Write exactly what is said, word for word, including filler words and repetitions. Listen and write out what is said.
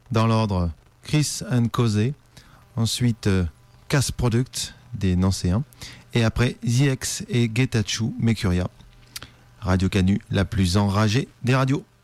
Dans l'ordre, Chris and Cosé, ensuite euh, Cass Product des Nancéens, et après The X et Getachew Mercuria. Radio Canu, la plus enragée des radios.